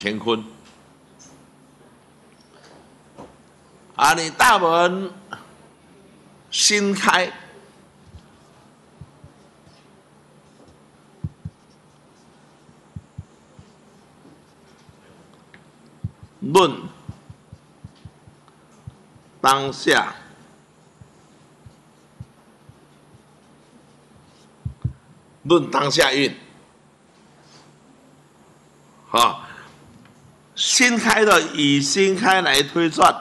乾坤。你大门新开，论当下，论当下运，新开的以新开来推算，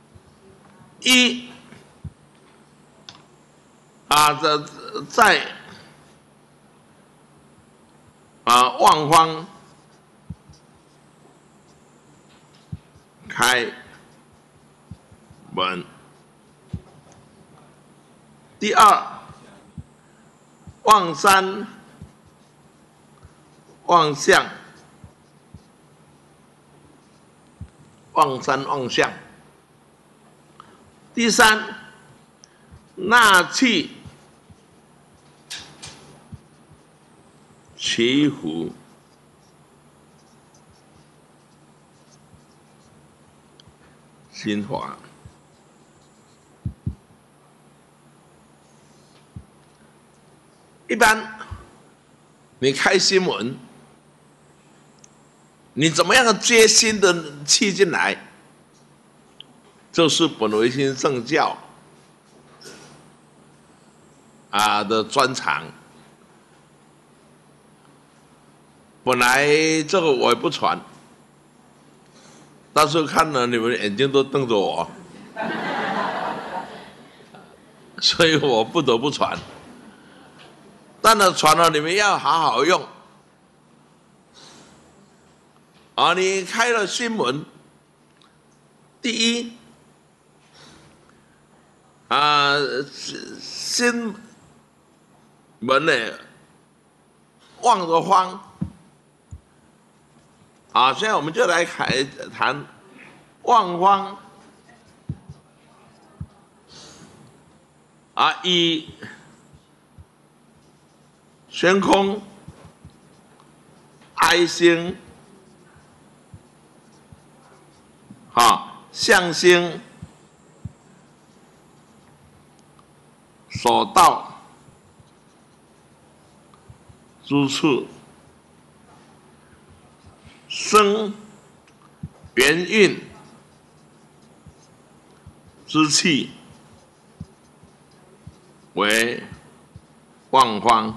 在万方开门。第二，望山望相，望山望相。第三，纳气祈福。新华。一般你开新闻，你怎么样接新的气进来，就是本维新圣教的专长。本来这个我也不传，但是看了你们眼睛都瞪着我，所以我不得不传。但是传了，你们要好好用。你开了新闻，第一，新闻呢，望着方。现在我们就来谈望方。以悬空、哀星、象星所到之处，生元运之气为望方。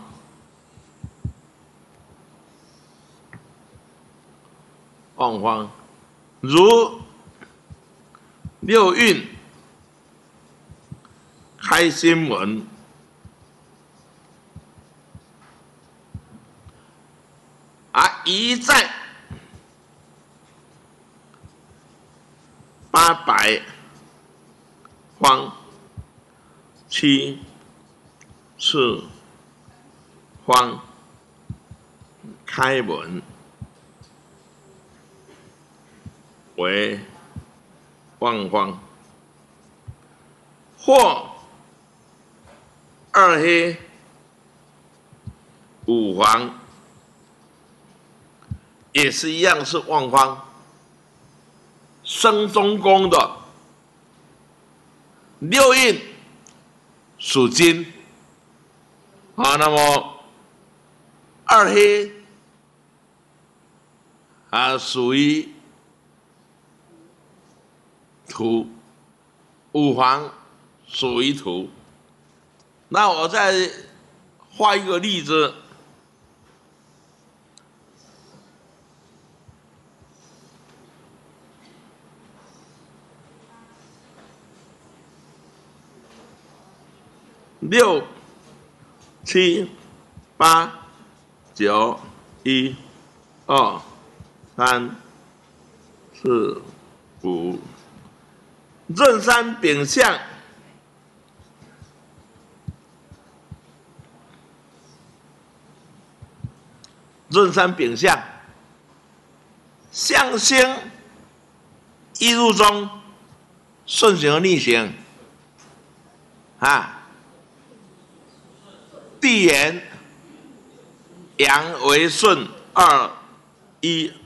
望方如六运开新闻，宜在800方7次方开门为望方，或2黑5黄也是一样，是望方。生中宫的六运属金，那么2黑属于土，5黄属于土。那我再画一个例子，6、7、8、9、1、2、3、4、5，壬山丙相，壬山丙相，相星一入中，顺行和逆行，地沿阳为顺2、1。